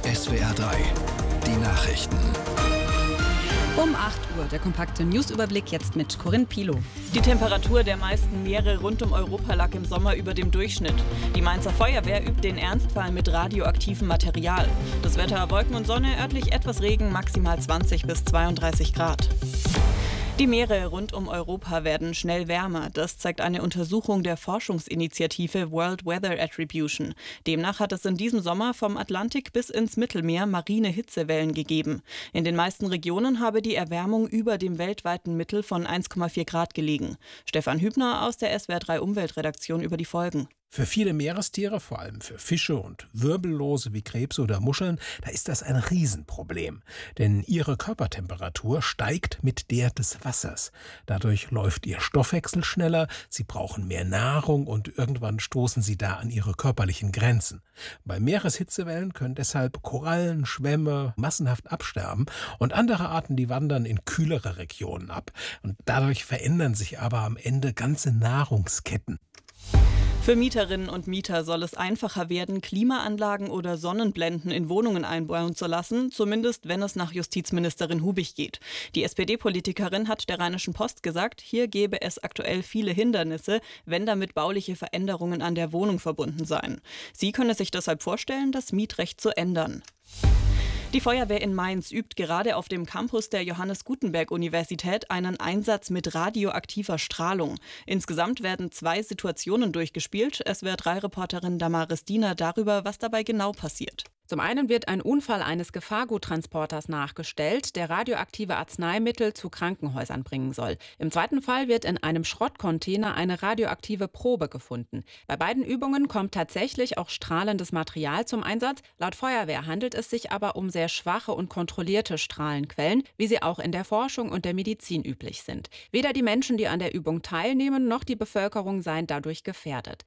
SWR 3, die Nachrichten. Um 8 Uhr der kompakte Newsüberblick jetzt mit Corinne Pilow. Die Temperatur der meisten Meere rund um Europa lag im Sommer über dem Durchschnitt. Die Mainzer Feuerwehr übt den Ernstfall mit radioaktivem Material. Das Wetter: Wolken und Sonne, örtlich etwas Regen, maximal 20 bis 32 Grad. Die Meere rund um Europa werden schnell wärmer. Das zeigt eine Untersuchung der Forschungsinitiative World Weather Attribution. Demnach hat es in diesem Sommer vom Atlantik bis ins Mittelmeer marine Hitzewellen gegeben. In den meisten Regionen habe die Erwärmung über dem weltweiten Mittel von 1,4 Grad gelegen. Stefan Hübner aus der SWR 3 Umweltredaktion über die Folgen. Für viele Meerestiere, vor allem für Fische und Wirbellose wie Krebse oder Muscheln, da ist das ein Riesenproblem. Denn ihre Körpertemperatur steigt mit der des Wassers. Dadurch läuft ihr Stoffwechsel schneller, sie brauchen mehr Nahrung und irgendwann stoßen sie da an ihre körperlichen Grenzen. Bei Meereshitzewellen können deshalb Korallen, Schwämme massenhaft absterben und andere Arten, die wandern in kühlere Regionen ab. Und dadurch verändern sich aber am Ende ganze Nahrungsketten. Für Mieterinnen und Mieter soll es einfacher werden, Klimaanlagen oder Sonnenblenden in Wohnungen einbauen zu lassen, zumindest wenn es nach Justizministerin Hubig geht. Die SPD-Politikerin hat der Rheinischen Post gesagt, hier gäbe es aktuell viele Hindernisse, wenn damit bauliche Veränderungen an der Wohnung verbunden seien. Sie könne sich deshalb vorstellen, das Mietrecht zu ändern. Die Feuerwehr in Mainz übt gerade auf dem Campus der Johannes-Gutenberg-Universität einen Einsatz mit radioaktiver Strahlung. Insgesamt werden 2 Situationen durchgespielt. SWR3-Reporterin Damaris Diener darüber, was dabei genau passiert. Zum einen wird ein Unfall eines Gefahrguttransporters nachgestellt, der radioaktive Arzneimittel zu Krankenhäusern bringen soll. Im zweiten Fall wird in einem Schrottcontainer eine radioaktive Probe gefunden. Bei beiden Übungen kommt tatsächlich auch strahlendes Material zum Einsatz. Laut Feuerwehr handelt es sich aber um sehr schwache und kontrollierte Strahlenquellen, wie sie auch in der Forschung und der Medizin üblich sind. Weder die Menschen, die an der Übung teilnehmen, noch die Bevölkerung seien dadurch gefährdet.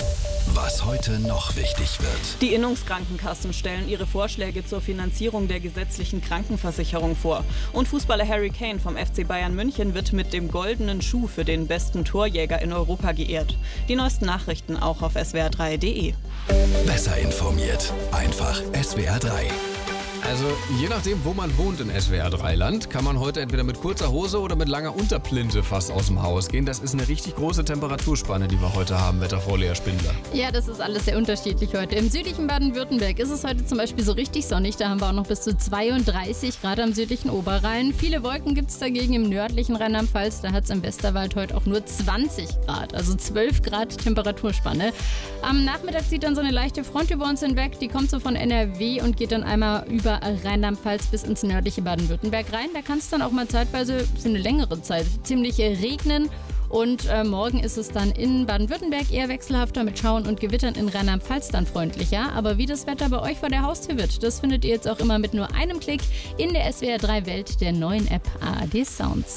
Was heute noch wichtig wird. Die Innungskrankenkassen stellen ihre Vorschläge zur Finanzierung der gesetzlichen Krankenversicherung vor. Und Fußballer Harry Kane vom FC Bayern München wird mit dem goldenen Schuh für den besten Torjäger in Europa geehrt. Die neuesten Nachrichten auch auf swr3.de. Besser informiert. Einfach SWR 3. Also je nachdem, wo man wohnt in SWR3-Land, kann man heute entweder mit kurzer Hose oder mit langer Unterplinte fast aus dem Haus gehen. Das ist eine richtig große Temperaturspanne, die wir heute haben, Wetterfrau Lea Spindler. Ja, das ist alles sehr unterschiedlich heute. Im südlichen Baden-Württemberg ist es heute zum Beispiel so richtig sonnig. Da haben wir auch noch bis zu 32 Grad am südlichen Oberrhein. Viele Wolken gibt es dagegen im nördlichen Rheinland-Pfalz. Da hat es im Westerwald heute auch nur 20 Grad, also 12 Grad Temperaturspanne. Am Nachmittag zieht dann so eine leichte Front über uns hinweg. Die kommt so von NRW und geht dann einmal über Rheinland-Pfalz bis ins nördliche Baden-Württemberg rein. Da kann es dann auch mal zeitweise für eine längere Zeit ziemlich regnen. Und morgen ist es dann in Baden-Württemberg eher wechselhafter mit Schauern und Gewittern, in Rheinland-Pfalz dann freundlicher. Aber wie das Wetter bei euch vor der Haustür wird, das findet ihr jetzt auch immer mit nur einem Klick in der SWR3-Welt, der neuen App ARD Sounds.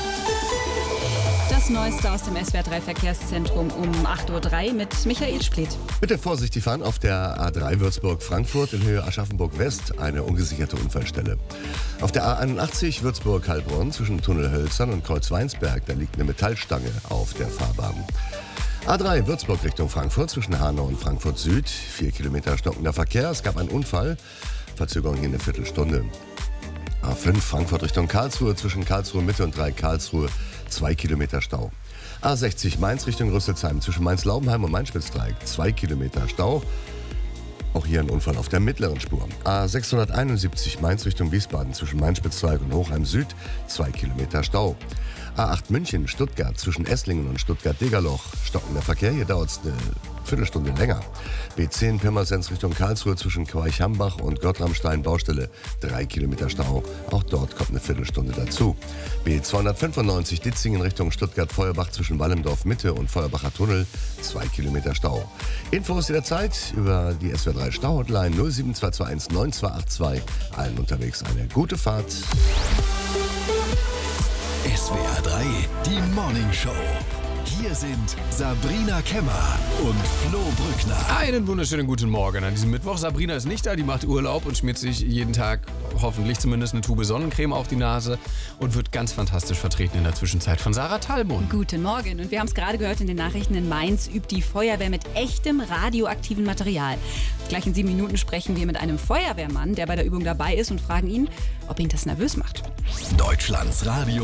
Das Neueste aus dem SWR3-Verkehrszentrum um 8.03 Uhr mit Michael Splitt. Bitte vorsichtig fahren auf der A3 Würzburg-Frankfurt in Höhe Aschaffenburg-West, eine ungesicherte Unfallstelle. Auf der A81 Würzburg-Heilbronn zwischen Tunnel Hölzern und Kreuz Weinsberg, da liegt eine Metallstange auf der Fahrbahn. A3 Würzburg Richtung Frankfurt zwischen Hanau und Frankfurt Süd, 4 Kilometer stockender Verkehr, es gab einen Unfall, Verzögerung hier eine Viertelstunde. A5 Frankfurt Richtung Karlsruhe zwischen Karlsruhe Mitte und 3 Karlsruhe, 2 Kilometer Stau. A60 Mainz Richtung Rüsselsheim zwischen Mainz-Laubenheim und Mainz-Spitzdreieck, 2 Kilometer Stau. Auch hier ein Unfall auf der mittleren Spur. A671 Mainz Richtung Wiesbaden zwischen Mainz-Spitzdreieck und Hochheim Süd, 2 Kilometer Stau. A8 München Stuttgart zwischen Esslingen und Stuttgart-Degerloch, stockender Verkehr, hier dauert es eine Viertelstunde länger. B10 Pirmasens Richtung Karlsruhe zwischen Queich-Hambach und Gottramstein Baustelle, 3 Kilometer Stau, auch dort kommt eine Viertelstunde dazu. B295 Ditzingen Richtung Stuttgart-Feuerbach zwischen Wallemdorf Mitte und Feuerbacher Tunnel, 2 Kilometer Stau. Infos jederzeit über die SWR3 Stau-Hotline 07221 9282. Allen unterwegs eine gute Fahrt. SWR 3, die Morning Show. Hier sind Sabrina Kemmer und Flo Brückner. Einen wunderschönen guten Morgen an diesem Mittwoch. Sabrina ist nicht da, die macht Urlaub und schmiert sich jeden Tag hoffentlich zumindest eine Tube Sonnencreme auf die Nase und wird ganz fantastisch vertreten in der Zwischenzeit von Sarah Thalbund. Guten Morgen. Und wir haben es gerade gehört in den Nachrichten, in Mainz übt die Feuerwehr mit echtem radioaktiven Material. Gleich in 7 Minuten sprechen wir mit einem Feuerwehrmann, der bei der Übung dabei ist und fragen ihn, ob ihn das nervös macht. Deutschlands Radio